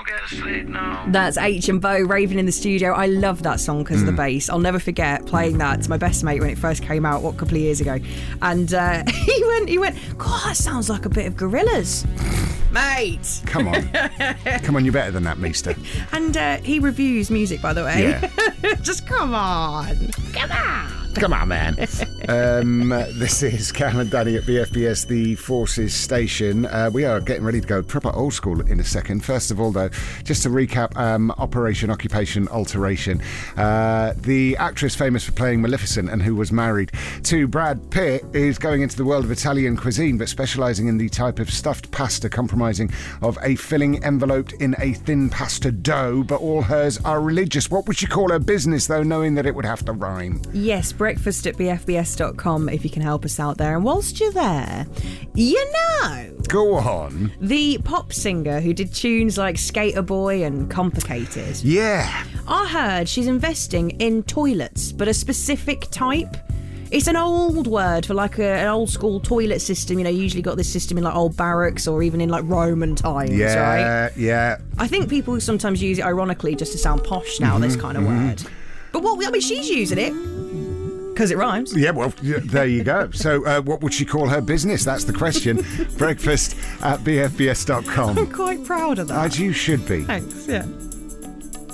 don't get sleep, no. That's H and Bo raving in the studio. I love that song because of the bass. I'll never forget playing that to my best mate when it first came out, a couple of years ago. And he went, God, that sounds like a bit of Gorillaz. Mate. Come on. Come on, you're better than that, Meester. And he reviews music, by the way. Yeah. Just come on. Come on. Come on, man. This is Cam and Danny at BFBS, the Forces station. We are getting ready to go proper old school in a second. First of all, though, just to recap Operation Occupation Alteration. The actress famous for playing Maleficent and who was married to Brad Pitt is going into the world of Italian cuisine, but specialising in the type of stuffed pasta comprising of a filling enveloped in a thin pasta dough, but all hers are religious. What would you call her business, though, knowing that it would have to rhyme? Yes, breakfast at bfbs.com if you can help us out there. And whilst you're there, Go on. the pop singer who did tunes like Skater Boy and Complicated, Yeah. I heard she's investing in toilets, but a specific type. It's an old word for like an old school toilet system. You usually got this system in like old barracks or even in like Roman times, right? Yeah. I think people sometimes use it ironically just to sound posh now, this kind of word. But she's using it because it rhymes. Yeah, well, there you go. So what would she call her business? That's the question. Breakfast at bfbs.com. I'm quite proud of that. As you should be. Thanks, yeah.